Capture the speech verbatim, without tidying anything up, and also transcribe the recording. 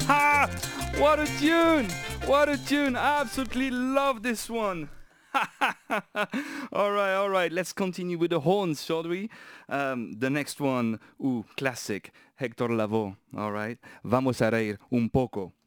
Ha! What a tune! What a tune! I absolutely love this one. All right, all right. Let's continue with the horns, shall we? Um, the next one, ooh, classic. Hector Lavoe. All right. Vamos a reír un poco.